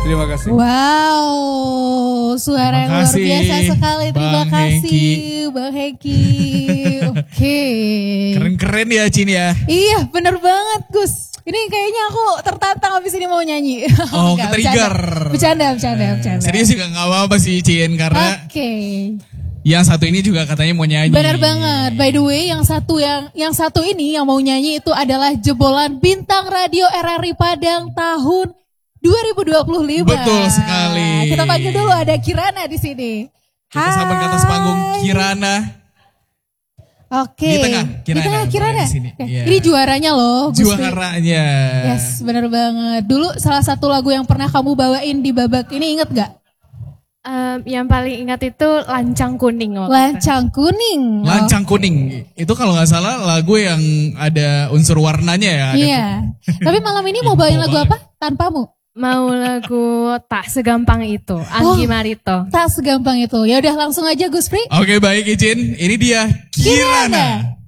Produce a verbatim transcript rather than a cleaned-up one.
Terima kasih. Wow, suara yang luar biasa sekali. Terima Bang kasih Hengki. Bang Hengki. Oke. Keren-keren ya Cin ya. Iya bener banget Gus. Ini kayaknya aku tertantang habis ini mau nyanyi. Oh, Enggak, ke-trigger. Bercanda, bercanda, bercanda. Serius juga gak apa-apa sih Cin. Karena Oke. yang satu ini juga katanya mau nyanyi. Benar banget. By the way, yang satu yang yang satu ini yang mau nyanyi itu adalah jebolan bintang radio R R I Padang tahun dua ribu dua puluh lima. Betul sekali. Kita panggil dulu, ada Kirana di sini. Kita sambut ke atas panggung Kirana. Oke. Di tengah Kirana. Di tengah Kirana. Di sini. Oke. Yeah. Ini juaranya loh. Gus Pri. Juaranya. Yes, benar banget. Dulu salah satu lagu yang pernah kamu bawain di babak ini inget gak? Um, yang paling ingat itu Lancang Kuning. waktu itu. Lancang Kuning. Lancang Kuning. Itu kalau nggak salah lagu yang ada unsur warnanya ya. Ada Iya. Tapi malam ini mau bawain lagu apa? Tanpamu. Mau lagu Tak Segampang Itu, Anggi Oh. Marito. Tak segampang itu. Ya udah langsung aja Gus Pri. Oke baik izin. Ini dia Kirana. Kirana.